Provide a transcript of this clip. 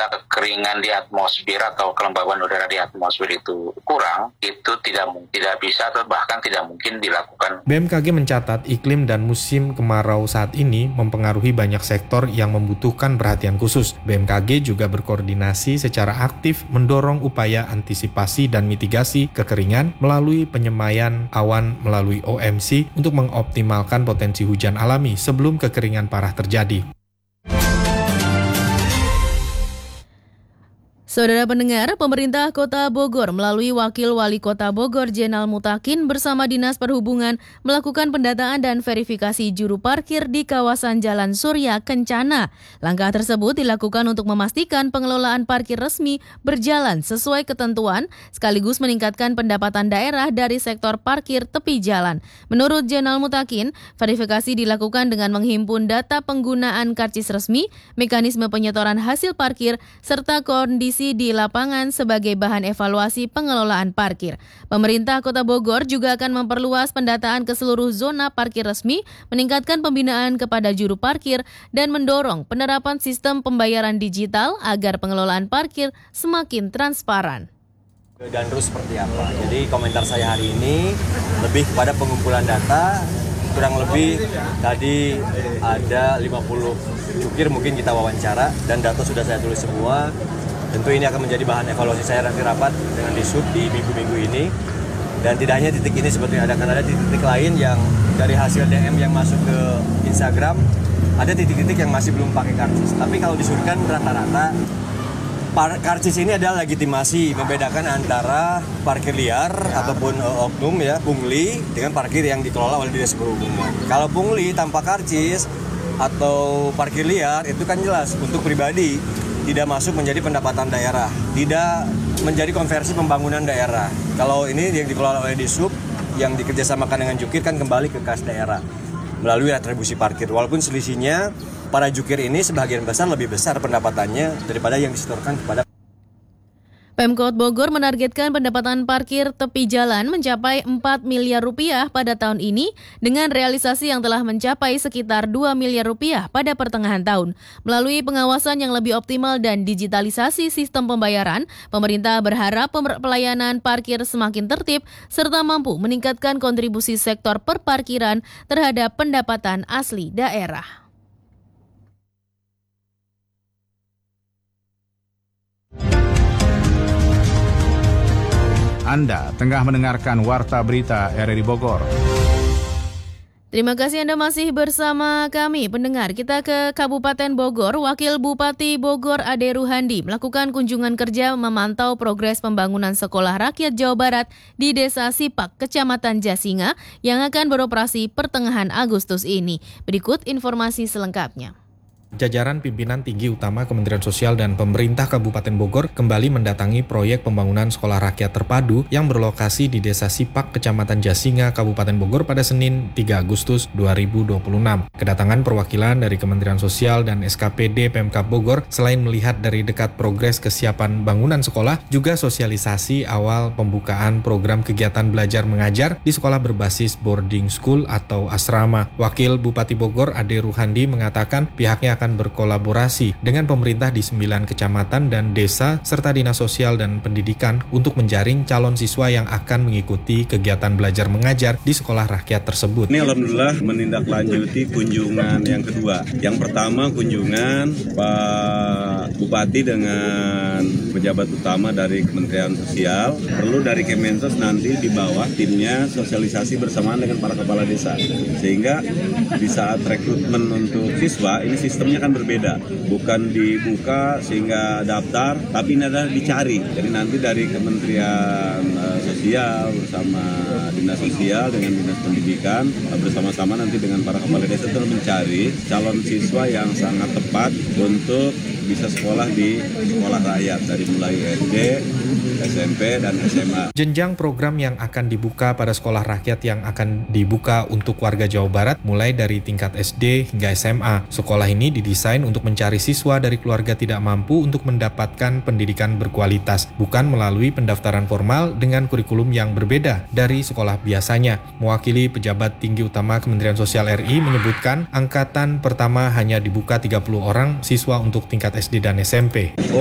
apabila kekeringan di atmosfer atau kelembaban udara di atmosfer itu kurang, itu tidak bisa atau bahkan tidak mungkin dilakukan. BMKG mencatat iklim dan musim kemarau saat ini mempengaruhi banyak sektor yang membutuhkan perhatian khusus. BMKG juga berkoordinasi secara aktif mendorong upaya antisipasi dan mitigasi kekeringan melalui penyemaian awan melalui OMC untuk mengoptimalkan potensi hujan alami sebelum kekeringan parah terjadi. Saudara pendengar, pemerintah Kota Bogor melalui Wakil Wali Kota Bogor Jenal Mutakin bersama Dinas Perhubungan melakukan pendataan dan verifikasi juru parkir di kawasan Jalan Surya Kencana. Langkah tersebut dilakukan untuk memastikan pengelolaan parkir resmi berjalan sesuai ketentuan sekaligus meningkatkan pendapatan daerah dari sektor parkir tepi jalan. Menurut Jenal Mutakin, verifikasi dilakukan dengan menghimpun data penggunaan karcis resmi, mekanisme penyetoran hasil parkir, serta kondisi di lapangan sebagai bahan evaluasi pengelolaan parkir. Pemerintah Kota Bogor juga akan memperluas pendataan ke seluruh zona parkir resmi, meningkatkan pembinaan kepada juru parkir, dan mendorong penerapan sistem pembayaran digital agar pengelolaan parkir semakin transparan. Dan terus seperti apa? Jadi komentar saya hari ini lebih kepada pengumpulan data. Kurang lebih tadi ada 50 jukir mungkin kita wawancara dan data sudah saya tulis semua. Tentu ini akan menjadi bahan evaluasi saya nanti rapat dengan Disub di minggu-minggu ini. Dan tidak hanya titik ini, seperti akan ada titik-titik lain yang dari hasil DM yang masuk ke Instagram, ada titik-titik yang masih belum pakai karcis. Tapi kalau disurkan rata-rata, karcis ini adalah legitimasi membedakan antara parkir liar ataupun oknum ya, pungli, dengan parkir yang dikelola oleh Dinas Perhubungan. Kalau pungli tanpa karcis atau parkir liar itu kan jelas untuk pribadi, tidak masuk menjadi pendapatan daerah, tidak menjadi konversi pembangunan daerah. Kalau ini yang dikelola oleh Disub, yang dikerjasamakan dengan jukir kan kembali ke kas daerah melalui retribusi parkir. Walaupun selisihnya para jukir ini sebagian besar lebih besar pendapatannya daripada yang disetorkan kepada Pemkot Bogor menargetkan pendapatan parkir tepi jalan mencapai 4 miliar rupiah pada tahun ini dengan realisasi yang telah mencapai sekitar 2 miliar rupiah pada pertengahan tahun. Melalui pengawasan yang lebih optimal dan digitalisasi sistem pembayaran, pemerintah berharap pelayanan parkir semakin tertib serta mampu meningkatkan kontribusi sektor perparkiran terhadap pendapatan asli daerah. Anda tengah mendengarkan Warta Berita RRI Bogor. Terima kasih Anda masih bersama kami, pendengar. Kita ke Kabupaten Bogor. Wakil Bupati Bogor Ade Ruhandi melakukan kunjungan kerja memantau progres pembangunan Sekolah Rakyat Jawa Barat di Desa Sipak, Kecamatan Jasinga, yang akan beroperasi pertengahan Agustus ini. Berikut informasi selengkapnya. Jajaran pimpinan tinggi utama Kementerian Sosial dan Pemerintah Kabupaten Bogor kembali mendatangi proyek pembangunan Sekolah Rakyat Terpadu yang berlokasi di Desa Sipak, Kecamatan Jasinga, Kabupaten Bogor pada Senin 3 Agustus 2026. Kedatangan perwakilan dari Kementerian Sosial dan SKPD Pemkab Bogor selain melihat dari dekat progres kesiapan bangunan sekolah, juga sosialisasi awal pembukaan program kegiatan belajar mengajar di sekolah berbasis boarding school atau asrama. Wakil Bupati Bogor Ade Ruhandi mengatakan pihaknya akan berkolaborasi dengan pemerintah di 9 kecamatan dan desa serta Dinas Sosial dan Pendidikan untuk menjaring calon siswa yang akan mengikuti kegiatan belajar mengajar di sekolah rakyat tersebut. Ini alhamdulillah menindaklanjuti kunjungan yang kedua. Yang pertama kunjungan Pak Bupati dengan pejabat utama dari Kementerian Sosial. Perlu dari Kemensos nanti di bawah timnya sosialisasi bersamaan dengan para kepala desa. Sehingga di saat rekrutmen untuk siswa ini sistemnya kan berbeda, bukan dibuka sehingga daftar, tapi ini adalah dicari. Jadi nanti dari Kementerian Sosial bersama Dinas Sosial dengan Dinas Pendidikan bersama-sama nanti dengan para kepala desa itu mencari calon siswa yang sangat tepat untuk bisa sekolah di sekolah rakyat dari mulai SD, SMP, dan SMA. Jenjang program yang akan dibuka pada sekolah rakyat yang akan dibuka untuk warga Jawa Barat mulai dari tingkat SD hingga SMA. Sekolah ini didesain untuk mencari siswa dari keluarga tidak mampu untuk mendapatkan pendidikan berkualitas, bukan melalui pendaftaran formal dengan kurikulum yang berbeda dari sekolah biasanya. Mewakili pejabat tinggi utama Kementerian Sosial RI menyebutkan angkatan pertama hanya dibuka 30 orang siswa untuk tingkat SD dan SMP.